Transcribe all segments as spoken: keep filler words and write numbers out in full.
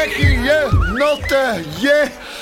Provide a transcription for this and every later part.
Jackie, je, Notte, je.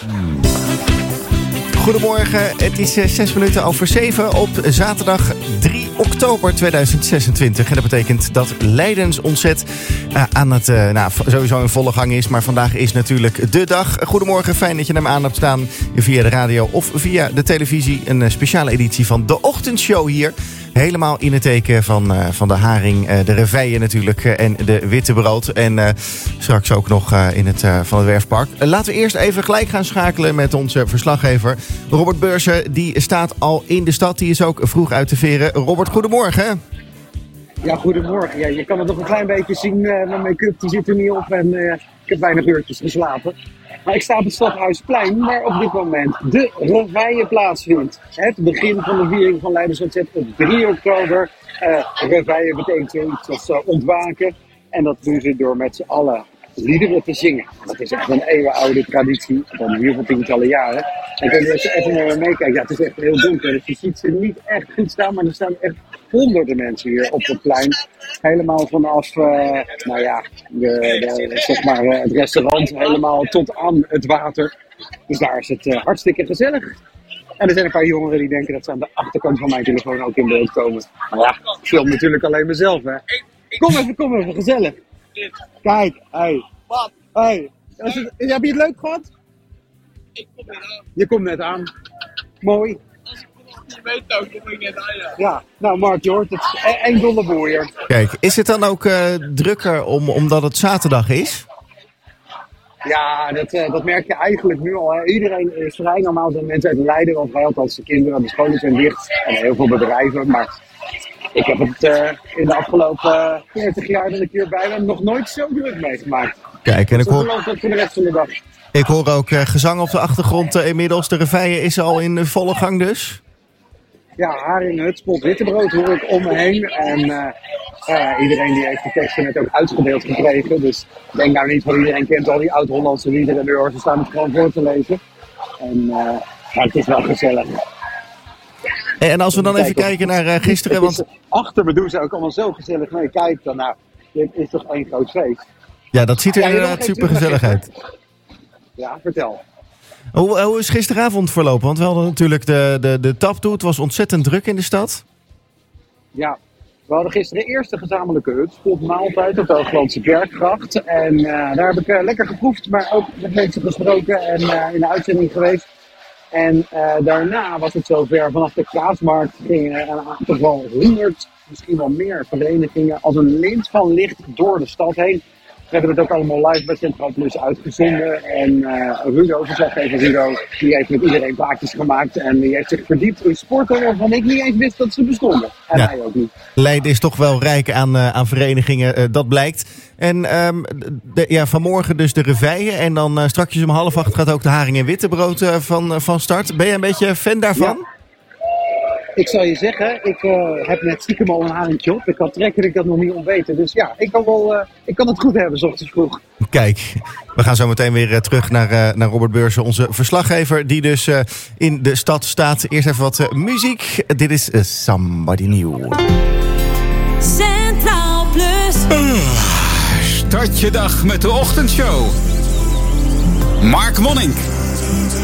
Goedemorgen, het is zes minuten over zeven op zaterdag drie oktober tweeduizend zesentwintig. En dat betekent dat Leidens ontzet uh, aan het, uh, nou, sowieso in volle gang is. Maar vandaag is natuurlijk de dag. Goedemorgen, fijn dat je naar me aan hebt staan via de radio of via de televisie. Een uh, speciale editie van de ochtendshow hier. Helemaal in het teken van, uh, van de haring, uh, de reveille natuurlijk uh, en de wittebrood. En uh, straks ook nog uh, in het, uh, van het Werfpark. Uh, laten we eerst even gelijk gaan schakelen met onze verslaggever Robert Beursen. Die staat al in de stad. Die is ook vroeg uit te veren. Robert, goedemorgen. Ja, goedemorgen. Ja, je kan het nog een klein beetje zien. Uh, mijn make-up die zit er niet op en uh, ik heb weinig uurtjes geslapen. Maar ik sta op het Stadhuisplein, waar op dit moment de reveille plaatsvindt. Het begin van de viering van Leidens ontzet op drie oktober. Uh, reveille betekent zoiets als uh, ontwaken. En dat doen ze door met z'n allen liederen te zingen. Dat is echt een eeuwenoude traditie van heel veel tientallen jaren. En kun je eens even naar me meekijken. Ja, het is echt heel donker, dus je ziet ze niet echt goed staan. Maar er staan echt honderden mensen hier op het plein. Helemaal vanaf, uh, nou ja, de, de, zeg maar, uh, het restaurant, helemaal tot aan het water. Dus daar is het uh, hartstikke gezellig. En er zijn een paar jongeren die denken dat ze aan de achterkant van mijn telefoon ook in beeld komen. Maar ja, ik film natuurlijk alleen mezelf, hè. Kom even, kom even, gezellig. Kijk, hey. Wat? Hey. Heb je het leuk gehad? Ik kom net aan. Je komt net aan. Mooi. Als ik nog niet weet, dan kom ik net aan, ja. Ja, nou Mark, je hoort het. Eén dolle boer hier. Kijk, is het dan ook uh, drukker om, omdat het zaterdag is? Ja, dat, uh, dat merk je eigenlijk nu al. Hè. Iedereen is vrij. Normaal zijn mensen uit Leiden, want wij althans de kinderen, de scholen zijn dicht. En heel veel bedrijven, maar ik heb het uh, in de afgelopen veertig jaar dat ik hierbij ben nog nooit zo druk meegemaakt. Kijk, en ik hoor, dat voor de rest van de dag. ik hoor ook uh, gezang op de achtergrond uh, inmiddels. De reveille is al in uh, volle gang dus. Ja, haring, hutspot, wittebrood hoor ik om me heen. En uh, uh, iedereen die heeft de teksten net ook uitgedeeld gekregen. Dus ik denk nou niet van iedereen kent al die oud-Hollandse liederen door. Ze staan het gewoon voor te lezen. En uh, ja, het is wel gezellig. En als we dan even kijken naar uh, gisteren. Want achter me doen ze ook allemaal zo gezellig mee. Kijk dan, nou, dit is toch één groot feest. Ja, dat ziet er Ja, inderdaad super gezellig uit. Ja, vertel. Hoe, hoe is gisteravond verlopen? Want we hadden natuurlijk de, de, de tap toe. Het was ontzettend druk in de stad. Ja, we hadden gisteren de eerste gezamenlijke hutspot maaltijd op de Hooglandse Kerkgracht. En uh, daar heb ik uh, lekker geproefd, maar ook met mensen gesproken en uh, in de uitzending geweest. En uh, daarna was het zover, vanaf de Kaasmarkt gingen er toch wel honderd, misschien wel meer verenigingen als een lint van licht door de stad heen. We hebben het ook allemaal live bij Centraal Plus uitgezonden. En uh, Rudo, verslaggever Rudo, die heeft met iedereen plaatjes gemaakt. En die heeft zich verdiept in sporten waarvan ik niet eens wist dat ze bestonden. En Ja. hij ook niet. Leiden is toch wel rijk aan, uh, aan verenigingen, uh, dat blijkt. En um, de, ja, vanmorgen dus de reveille. En dan uh, strakjes om half acht gaat ook de haring en wittebrood uh, van, uh, van start. Ben je een beetje fan daarvan? Ja. Ik zal je zeggen, ik uh, heb net stiekem al een haringje op. Ik had trek en ik dat nog niet ontweten. Dus ja, ik kan, wel, uh, ik kan het goed hebben, 's ochtends vroeg. Kijk, we gaan zo meteen weer uh, terug naar, uh, naar Robert Beursen, onze verslaggever. Die dus uh, in de stad staat. Eerst even wat uh, muziek. Dit is uh, Somebody New. Centraal Plus. Uh, start je dag met de ochtendshow. Mark Wonink.